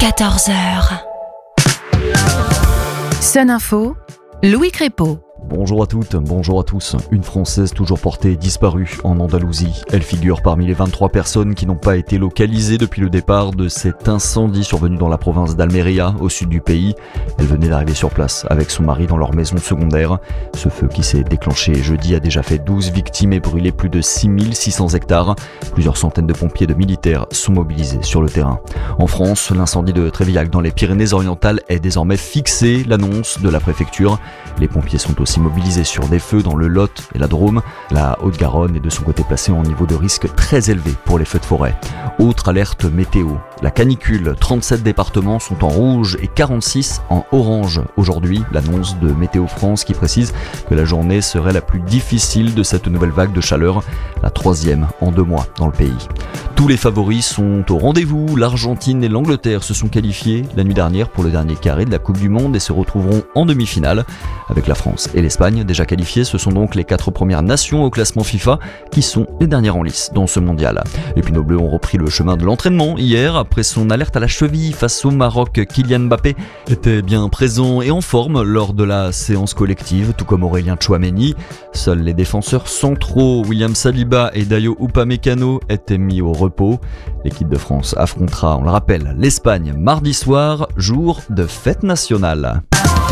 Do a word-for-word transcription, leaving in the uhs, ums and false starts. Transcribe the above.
quatorze heures. Sun Info, Louis Crépeau. Bonjour à toutes, bonjour à tous. Une Française toujours portée disparue en Andalousie. Elle figure parmi les vingt-trois personnes qui n'ont pas été localisées depuis le départ de cet incendie survenu dans la province d'Almeria, au sud du pays. Elle venait d'arriver sur place avec son mari dans leur maison secondaire. Ce feu qui s'est déclenché jeudi a déjà fait douze victimes et brûlé plus de six mille six cents hectares. Plusieurs centaines de pompiers et de militaires sont mobilisés sur le terrain. En France, l'incendie de Trévillac dans les Pyrénées-Orientales est désormais fixé, l'annonce de la préfecture. Les pompiers sont aussi mobilisés sur des feux dans le Lot et la Drôme. La Haute-Garonne est de son côté placée en niveau de risque très élevé pour les feux de forêt. Autre alerte météo, la canicule. trente-sept départements sont en rouge et quarante-six en orange. Aujourd'hui, l'annonce de Météo France qui précise que la journée serait la plus difficile de cette nouvelle vague de chaleur, la troisième en deux mois dans le pays. Tous les favoris sont au rendez-vous. L'Argentine et l'Angleterre se sont qualifiés la nuit dernière pour le dernier carré de la Coupe du Monde et se retrouveront en demi-finale. Avec la France et l'Espagne déjà qualifiées, ce sont donc les quatre premières nations au classement FIFA qui sont les dernières en lice dans ce mondial. Et puis nos Bleus ont repris le chemin de l'entraînement hier après son alerte à la cheville face au Maroc. Kylian Mbappé était bien présent et en forme lors de la séance collective, tout comme Aurélien Tchouaméni. Seuls les défenseurs centraux William Saliba et Dayo Upamecano étaient mis au repos. L'équipe de France affrontera, on le rappelle, l'Espagne mardi soir, jour de fête nationale.